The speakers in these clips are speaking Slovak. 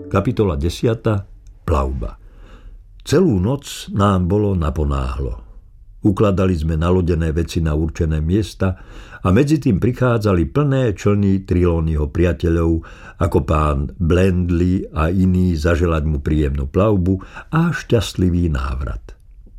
Kapitola 10. Plavba. Celú noc nám bolo naponáhlo. Ukladali sme nalodené veci na určené miesta a medzi tým prichádzali plné člny Trelawneyho priateľov, ako pán Blendley a iní, zaželať mu príjemnú plavbu a šťastlivý návrat.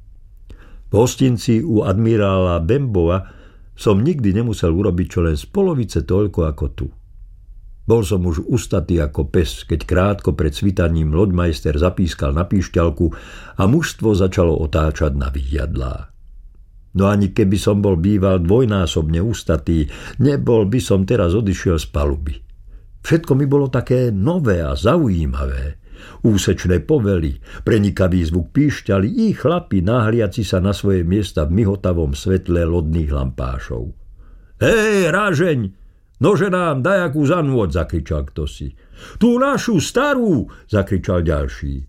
V hostinci u admirála Benbowa som nikdy nemusel urobiť čo len z polovice toľko ako tu. Bol som už ustatý ako pes, keď krátko pred svitaním loďmajster zapískal na píšťalku a mužstvo začalo otáčať na výjadlá. No ani keby som bol býval dvojnásobne ustatý, nebol by som teraz odišiel z paluby. Všetko mi bolo také nové a zaujímavé. Úsečné povely, prenikavý zvuk píšťaly i chlapi náhliaci sa na svoje miesta v mihotavom svetle lodných lampášov. Hej, rážeň! Nože nám, dajakú zanôť, zakričal ktosi. Tú našu starú, zakričal ďalší.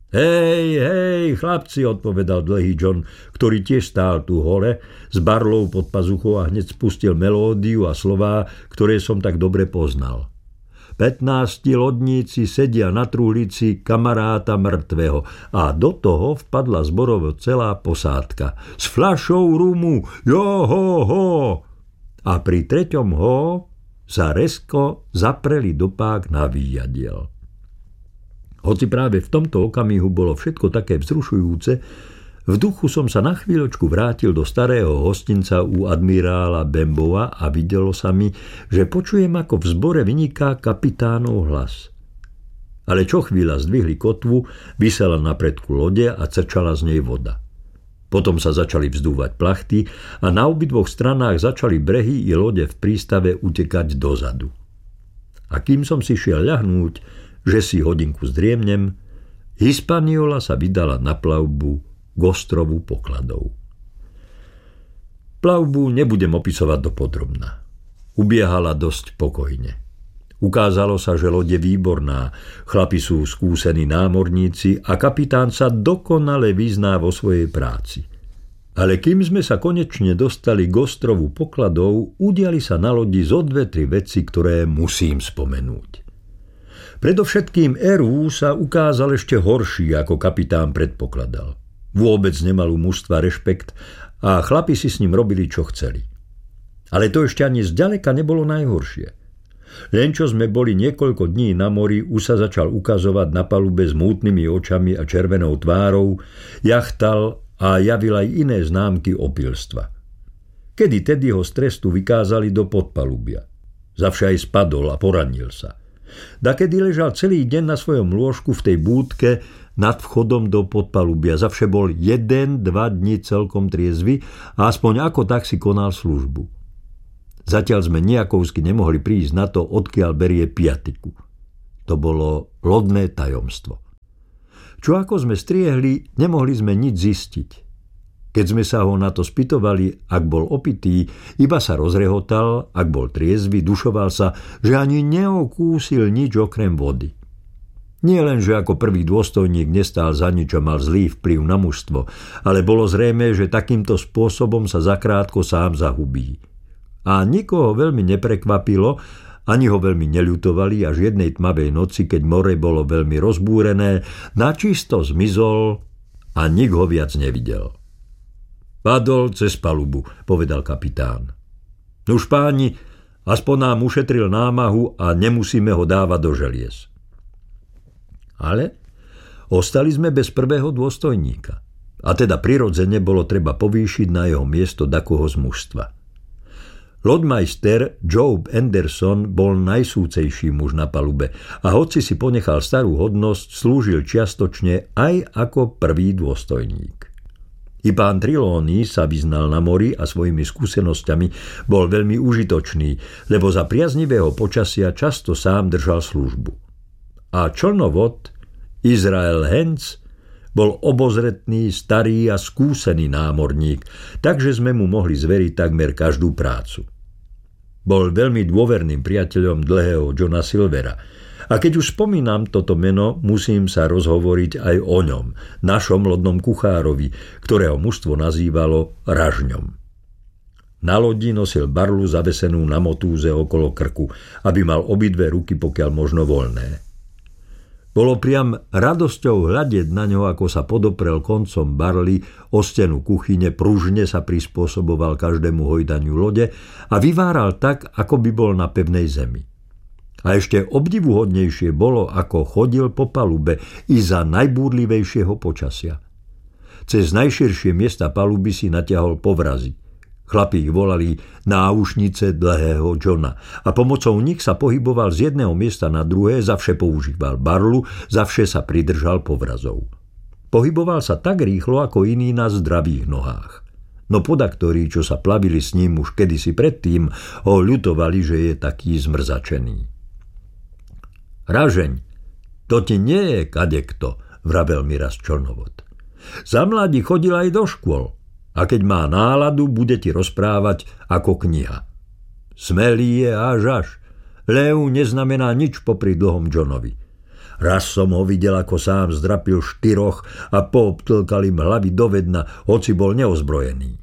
Hej, chlapci, odpovedal dlhý John, ktorý tiež stál tu hore, s barlou pod pazuchou a hneď spustil melódiu a slová, ktoré som tak dobre poznal. 15 lodníci sedia na truhlici kamaráta mŕtvého a do toho vpadla zborovo celá posádka. S fľašou rumu, joho, a pri treťom ho sa rezko zapreli do pák na výjadiel. Hoci práve v tomto okamihu bolo všetko také vzrušujúce, v duchu som sa na chvíľočku vrátil do starého hostinca u admirála Benbowa a videlo sa mi, že počujem, ako v zbore vyniká kapitánov hlas. Ale čo chvíľa zdvihli kotvu, visela na predku lode a crčala z nej voda. Potom sa začali vzdúvať plachty a na obidvoch stranách začali brehy i lode v prístave utekať dozadu. A kým som si šiel ľahnúť, že si hodinku zdriemnem, Hispaniola sa vydala na plavbu k ostrovu pokladov. Plavbu nebudem opisovať dopodrobna. Ubiehala dosť pokojne. Ukázalo sa, že loď je výborná, chlapi sú skúsení námorníci a kapitán sa dokonale vyzná vo svojej práci. Ale kým sme sa konečne dostali k ostrovu pokladov, udiali sa na lodi zo 2-3 veci, ktoré musím spomenúť. Predovšetkým Eru sa ukázal ešte horší, ako kapitán predpokladal. Vôbec nemal u mužstva rešpekt a chlapi si s ním robili, čo chceli. Ale to ešte ani zďaleka nebolo najhoršie. Len čo sme boli niekoľko dní na mori, už sa začal ukazovať na palube s mútnymi očami a červenou tvárou, jachtal a javil aj iné známky opilstva. Kedy tedy ho z trestu vykázali do podpalubia. Zavše aj spadol a poranil sa. Dakedy ležal celý deň na svojom lôžku v tej búdke nad vchodom do podpalubia. Zavše bol 1-2 dni celkom triezvy a aspoň ako tak si konal službu. Zatiaľ sme nejakovsky nemohli prísť na to, odkiaľ berie piatiku. To bolo lodné tajomstvo. Čo ako sme striehli, nemohli sme nič zistiť. Keď sme sa ho na to spytovali, ak bol opitý, iba sa rozrehotal, ak bol triezvy, dušoval sa, že ani neokúsil nič okrem vody. Nie len, že ako prvý dôstojník nestál za nič a mal zlý vplyv na mužstvo, ale bolo zrejmé, že takýmto spôsobom sa zakrátko sám zahubí. A nikoho veľmi neprekvapilo, ani ho veľmi neľutovali, až jednej tmavej noci, keď more bolo veľmi rozbúrené, načisto zmizol a nik ho viac nevidel. Padol cez palubu, povedal kapitán. Nuž páni, aspoň nám ušetril námahu a nemusíme ho dávať do želiez. Ale ostali sme bez prvého dôstojníka. A teda prirodzene bolo treba povýšiť na jeho miesto dakoho z mužstva. Loďmajster Job Anderson bol najsúcejší muž na palube a hoci si ponechal starú hodnosť, slúžil čiastočne aj ako prvý dôstojník. I pán Trelawney sa vyznal na mori a svojimi skúsenosťami bol veľmi užitočný, lebo za priaznivého počasia často sám držal službu. A člnovod Izrael Hens bol obozretný, starý a skúsený námorník, takže sme mu mohli zveriť takmer každú prácu. Bol veľmi dôverným priateľom dlhého Johna Silvera. A keď už spomínam toto meno, musím sa rozhovoriť aj o ňom, našom lodnom kuchárovi, ktorého mužstvo nazývalo Ražňom. Na lodi nosil barlu zavesenú na motúze okolo krku, aby mal obidve ruky pokiaľ možno voľné. Bolo priam radosťou hľadieť na ňo, ako sa podoprel koncom barly o stenu kuchyne, pružne sa prispôsoboval každému hojdaniu lode a vyváral tak, ako by bol na pevnej zemi. A ešte obdivuhodnejšie bolo, ako chodil po palube i za najbúrlivejšieho počasia. Cez najširšie miesta paluby si natiahol povrazy. Chlapi ich volali náušnice dlhého Johna a pomocou nich sa pohyboval z jedného miesta na druhé, zavše používal barlu, zavše sa pridržal povrazov. Pohyboval sa tak rýchlo ako iní na zdravých nohách. No podaktori, čo sa plavili s ním už kedysi predtým, ho ľutovali, že je taký zmrzačený. Ražeň, to ti nie je kadekto, vravel mi raz Čornovod. Za mladí chodil aj do škôl. A keď má náladu, bude ti rozprávať ako kniha. Smelý je až. Lev neznamená nič popri dlhom Johnovi. Raz som ho videl, ako sám zdrapil 4 a poobtlkal im hlavy do vedna, hoci bol neozbrojený.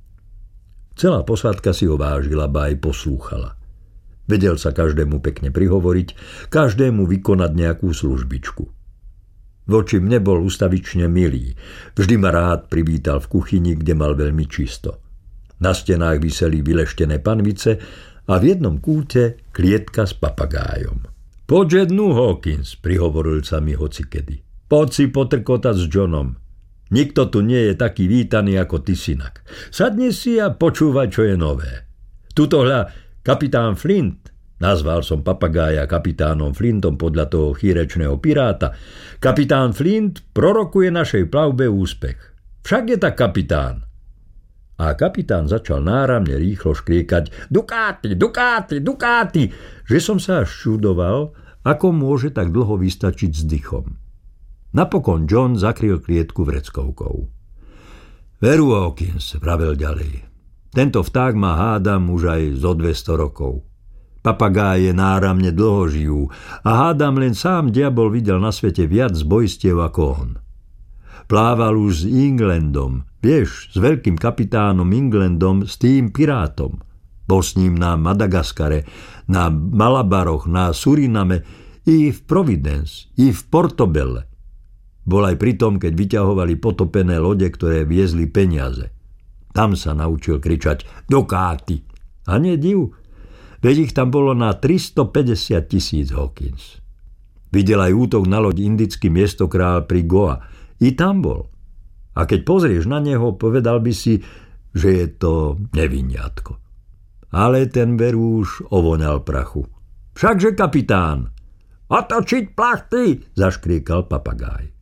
Celá posádka si ho vážila, ba aj poslúchala. Vedel sa každému pekne prihovoriť, každému vykonať nejakú službičku. Voči mne bol ustavične milý. Vždy ma rád privítal v kuchyni, kde mal veľmi čisto. Na stenách viseli vyleštené panvice a v jednom kúte klietka s papagájom. Poď jednu, Hawkins, prihovoril sa mi hocikedy. Poď si potrkotať s Johnom. Nikto tu nie je taký vítaný ako ty, synak. Sadni si a počúvaj, čo je nové. Tuto hľa kapitán Flint. Nazval som papagája kapitánom Flintom podľa toho chýrečného piráta. Kapitán Flint prorokuje našej plavbe úspech. Však je tak, kapitán. A kapitán začal náramne rýchlo škriekať Dukáty, Dukáty, Dukáty, že som sa až čudoval, ako môže tak dlho vystačiť s dychom. Napokon John zakryl klietku vreckovkou. Veru, Hawkins, vravel ďalej. Tento vták má, hádam, už aj zo 200 rokov. Papagáje náramne dlho žijú a hádam len sám diabol videl na svete viac zbojstiev ako on. Plával už s Englandom, vieš, s veľkým kapitánom Englandom, s tým pirátom. Bol s ním na Madagaskare, na Malabaroch, na Suriname, i v Providence, i v Portobelle. Bol aj pri tom, keď vyťahovali potopené lode, ktoré viezli peniaze. Tam sa naučil kričať Dukáty. A nie div. Veď ich tam bolo na 350 000, Hawkins. Videl aj útok na loď indický miestokrál pri Goa. I tam bol. A keď pozrieš na neho, povedal by si, že je to neviniatko. Ale ten veru už ovoňal prachu. Všakže, kapitán! Otočiť plachty! Zaškriekal papagáj.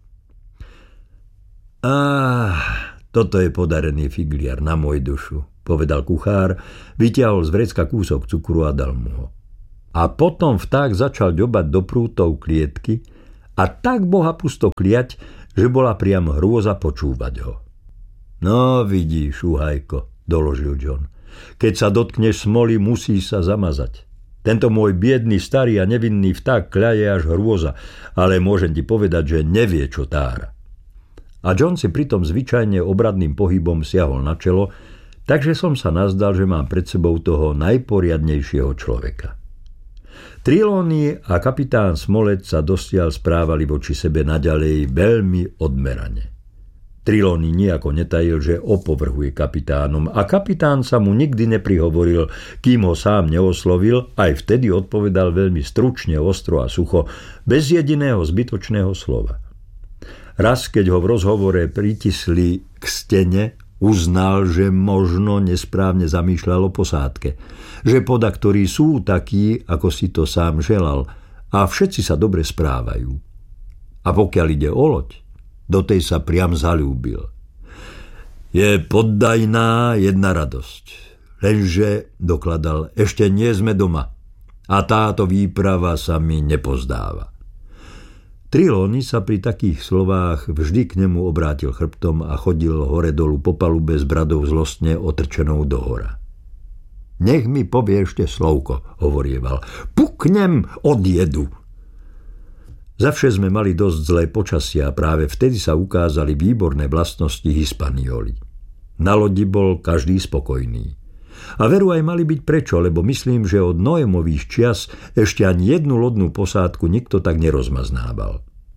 Toto je podarený figliar na môj dušu, povedal kuchár, vytiahol z vrecka kúsok cukru a dal mu ho. A potom vták začal ďobať do prútov klietky a tak bohapusto kliať, že bola priam hrôza počúvať ho. No vidíš, uhajko, doložil John. Keď sa dotkneš smoly, musí sa zamazať. Tento môj biedný, starý a nevinný vták kľaje až hrôza, ale môžem ti povedať, že nevie, čo tára. A John si pritom zvyčajne obradným pohybom siahol na čelo, takže som sa nazdal, že mám pred sebou toho najporiadnejšieho človeka. Trelawney a kapitán Smollett sa dosiaľ správali voči sebe naďalej veľmi odmerane. Trelawney nijako netajil, že opovrhuje kapitánom a kapitán sa mu nikdy neprihovoril, kým ho sám neoslovil, aj vtedy odpovedal veľmi stručne, ostro a sucho, bez jediného zbytočného slova. Raz, keď ho v rozhovore pritisli k stene, uznal, že možno nesprávne zamýšľal o posádke, že podaktori sú takí, ako si to sám želal a všetci sa dobre správajú. A pokiaľ ide o loď, do tej sa priam zaľúbil. Je poddajná jedna radosť, lenže, dokladal, ešte nie sme doma a táto výprava sa mi nepozdáva. Trelawney sa pri takých slovách vždy k nemu obrátil chrbtom a chodil hore dolu po palube s bradou zlostne otrčenou dohora. Nech mi povie ešte slovko, hovorieval. Puknem od jedu. Zavše sme mali dosť zlé počasie a práve vtedy sa ukázali výborné vlastnosti Hispanioli. Na lodi bol každý spokojný. A veru aj mali byť prečo, lebo myslím, že od Noémových čias ešte ani jednu lodnú posádku nikto tak nerozmaznával.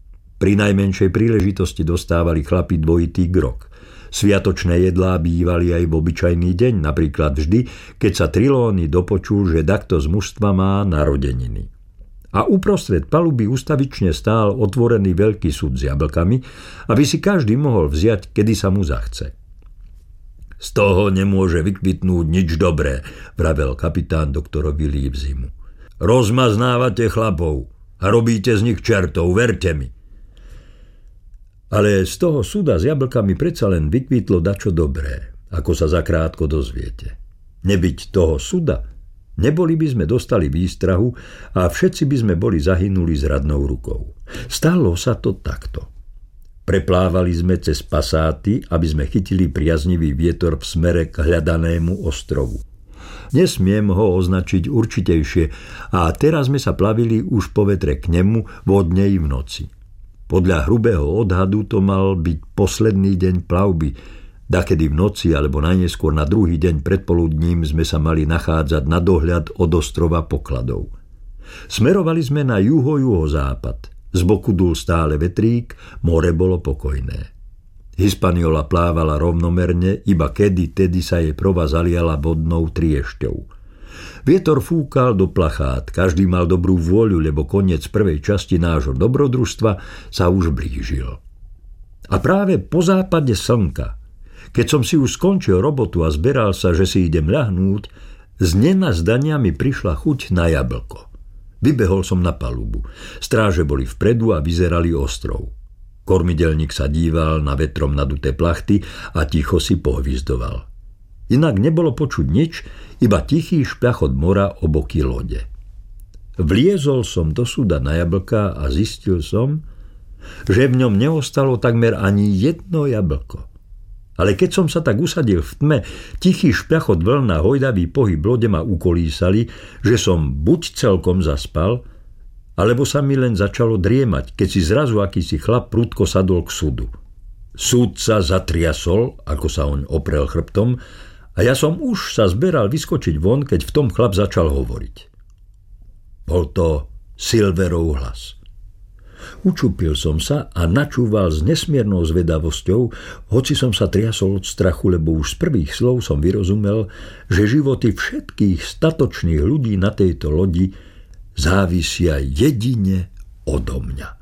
Pri najmenšej príležitosti dostávali chlapi dvojitý grog. Sviatočné jedlá bývali aj v obyčajný deň, napríklad vždy, keď sa Trilóny dopočul, že dakto z mužstva má narodeniny. A uprostred paluby ustavične stál otvorený veľký súd s jablkami, aby si každý mohol vziať, kedy sa mu zachce. Z toho nemôže vykvitnúť nič dobré, vravel kapitán doktorovi Livesimu. Rozmaznávate chlapov a robíte z nich čertov, verte mi. Ale z toho súda s jablkami predsa len vykvitlo dačo dobré, ako sa zakrátko dozviete. Nebyť toho súda, neboli by sme dostali výstrahu a všetci by sme boli zahynuli s radnou rukou. Stalo sa to takto. Preplávali sme cez pasáty, aby sme chytili priaznivý vietor v smere k hľadanému ostrovu. Nesmiem ho označiť určitejšie a teraz sme sa plavili už po vetre k nemu vodne i v noci. Podľa hrubého odhadu to mal byť posledný deň plavby, dakedy v noci alebo najneskôr na druhý deň predpoludním sme sa mali nachádzať na dohľad od ostrova pokladov. Smerovali sme na juho-juhozápad. Z boku dul stále vetrík, more bolo pokojné. Hispaniola plávala rovnomerne, iba kedy-tedy sa jej prova zaliala vodnou triešťou. Vietor fúkal do plachát, každý mal dobrú vôľu, lebo koniec prvej časti nášho dobrodružstva sa už blížil. A práve po západe slnka, keď som si už skončil robotu a zberal sa, že si idem ľahnúť, z nenazdania mi prišla chuť na jablko. Vybehol som na palubu. Stráže boli vpredu a vyzerali ostrov. Kormidelník sa díval na vetrom naduté plachty a ticho si pohvizdoval. Inak nebolo počuť nič, iba tichý špľachot mora o boky lode. Vliezol som do súda na jablka a zistil som, že v ňom neostalo takmer ani jedno jablko. Ale keď som sa tak usadil v tme, tichý špľachot vln a hojdavý pohyb lode ma ukolísali, že som buď celkom zaspal, alebo sa mi len začalo driemať, keď si zrazu akýsi chlap prudko sadol k súdu. Súd sa zatriasol, ako sa oň oprel chrbtom, a ja som už sa zberal vyskočiť von, keď v tom chlap začal hovoriť. Bol to Silverov hlas. Učupil som sa a načúval s nesmiernou zvedavosťou, hoci som sa triasol od strachu, lebo už z prvých slov som vyrozumel, že životy všetkých statočných ľudí na tejto lodi závisia jedine odo mňa.